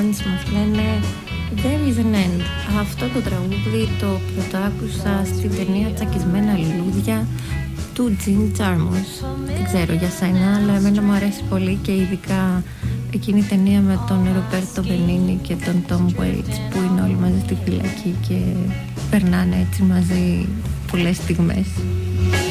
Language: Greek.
fans μας λένε There is an end. Αυτό το τραγούδι το πρωτοάκουσα στην ταινία Τσακισμένα Λουλούδια του Jim Jarmusch. Δεν ξέρω για σένα, αλλά εμένα μου αρέσει πολύ και ειδικά εκείνη η ταινία με τον Ρομπέρτο Μπενίνι και τον Tom Waits που είναι όλοι μαζί στη φυλακή και περνάνε έτσι μαζί πολλές στιγμές.